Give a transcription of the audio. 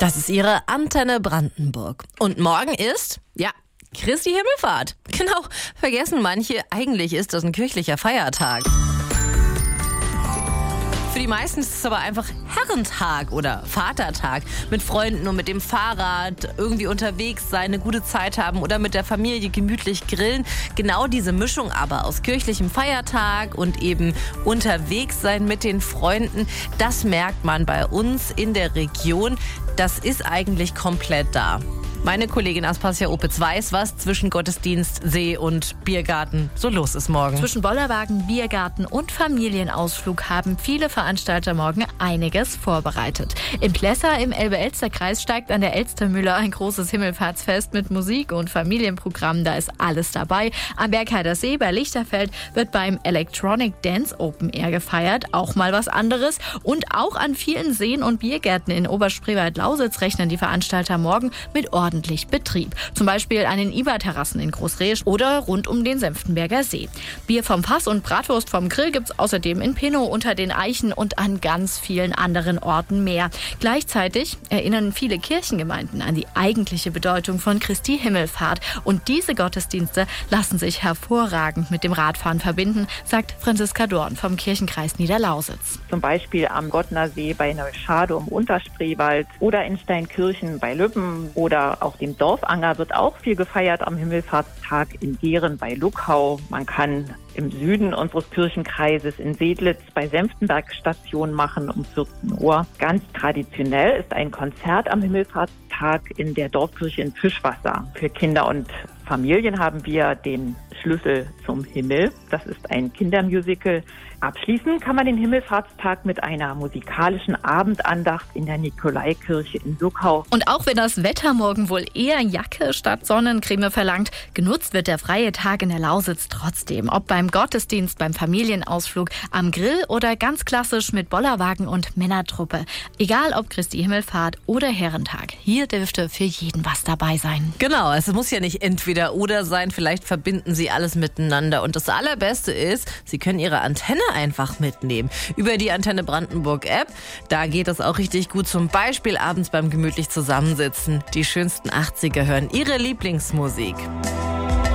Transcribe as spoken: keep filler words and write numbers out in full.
Das ist Ihre Antenne Brandenburg. Und morgen ist, ja, Christi Himmelfahrt. Genau, vergessen manche, eigentlich ist das ein kirchlicher Feiertag. Für die meisten ist es aber einfach Herrentag oder Vatertag. Mit Freunden und mit dem Fahrrad irgendwie unterwegs sein, eine gute Zeit haben oder mit der Familie gemütlich grillen. Genau diese Mischung aber aus kirchlichem Feiertag und eben unterwegs sein mit den Freunden, das merkt man bei uns in der Region. Das ist eigentlich komplett da. Meine Kollegin Aspasia Opitz weiß, was zwischen Gottesdienst, See und Biergarten so los ist morgen. Zwischen Bollerwagen, Biergarten und Familienausflug haben viele Veranstalter morgen einiges vorbereitet. In Plessa im Elbe-Elster-Kreis steigt an der Elstermühle ein großes Himmelfahrtsfest mit Musik und Familienprogramm. Da ist alles dabei. Am Bergheider See bei Lichterfeld wird beim Electronic Dance Open Air gefeiert. Auch mal was anderes. Und auch an vielen Seen und Biergärten in Oberspreewald-Lausitz rechnen die Veranstalter morgen mit ordentlich Betrieb. Zum Beispiel an den Iber-Terrassen in Großresch oder rund um den Senftenberger See. Bier vom Fass und Bratwurst vom Grill gibt's außerdem in Pinnow unter den Eichen und an ganz vielen anderen Orten mehr. Gleichzeitig erinnern viele Kirchengemeinden an die eigentliche Bedeutung von Christi Himmelfahrt. Und diese Gottesdienste lassen sich hervorragend mit dem Radfahren verbinden, sagt Franziska Dorn vom Kirchenkreis Niederlausitz. Zum Beispiel am Gottner See bei Neuschade im Unterspreewald oder in Steinkirchen bei Lübben oder auf dem Dorfanger wird auch viel gefeiert am Himmelfahrtstag in Gehren bei Luckau. Man kann im Süden unseres Kirchenkreises in Sedlitz bei Senftenberg Station machen um vierzehn Uhr. Ganz traditionell ist ein Konzert am Himmelfahrtstag in der Dorfkirche in Fischwasser. Für Kinder und Familien haben wir den Schlüssel zum Himmel. Das ist ein Kindermusical. Abschließen kann man den Himmelfahrtstag mit einer musikalischen Abendandacht in der Nikolaikirche in Luckau. Und auch wenn das Wetter morgen wohl eher Jacke statt Sonnencreme verlangt, genutzt wird der freie Tag in der Lausitz trotzdem. Ob beim Gottesdienst, beim Familienausflug, am Grill oder ganz klassisch mit Bollerwagen und Männertruppe. Egal ob Christi Himmelfahrt oder Herrentag, hier dürfte für jeden was dabei sein. Genau, es muss ja nicht entweder oder sein, vielleicht verbinden Sie alles miteinander. Und das Allerbeste ist, Sie können Ihre Antenne einfach mitnehmen. Über die Antenne Brandenburg App, da geht es auch richtig gut, zum Beispiel abends beim gemütlich Zusammensitzen. Die schönsten achtziger hören, Ihre Lieblingsmusik.